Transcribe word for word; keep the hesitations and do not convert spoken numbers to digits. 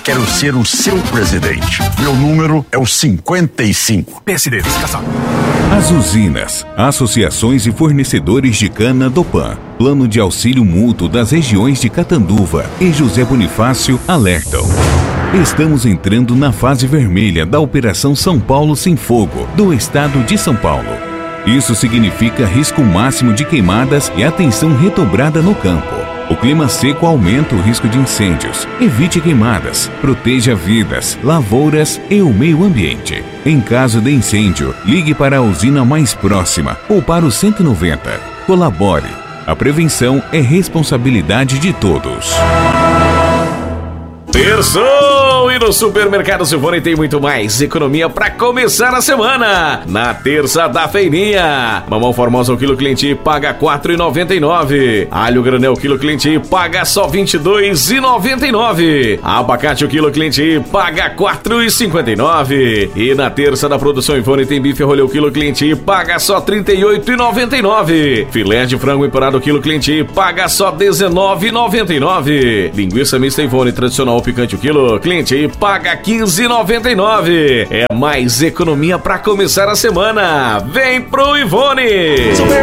Quero ser o seu presidente. Meu número é o cinquenta e cinco. P S D, descansado. As usinas, associações e fornecedores de cana do P A N, Plano de Auxílio Mútuo das regiões de Catanduva e José Bonifácio alertam. Estamos entrando na fase vermelha da Operação São Paulo Sem Fogo do estado de São Paulo. Isso significa risco máximo de queimadas e atenção redobrada no campo. O clima seco aumenta o risco de incêndios. Evite queimadas, proteja vidas, lavouras e o meio ambiente. Em caso de incêndio, ligue para a usina mais próxima ou para o cento e noventa. Colabore. A prevenção é responsabilidade de todos. Terçou! E no Supermercado Silvone tem muito mais economia para começar a semana. Na terça da feirinha, mamão formosa o quilo cliente paga quatro reais e noventa e nove centavos. Alho granel quilo cliente paga só vinte e dois reais e noventa e nove centavos. Abacate o quilo cliente paga quatro reais e cinquenta e nove centavos. E na terça da produção Ivone tem bife rolê o quilo cliente paga só trinta e oito reais e noventa e nove centavos. Filé de frango empanado o quilo cliente paga só dezenove reais e noventa e nove centavos. Linguiça mista Ivone tradicional picante o quilo cliente paga quinze reais e noventa e nove centavos. É mais economia para começar a semana. Vem pro Ivone! Super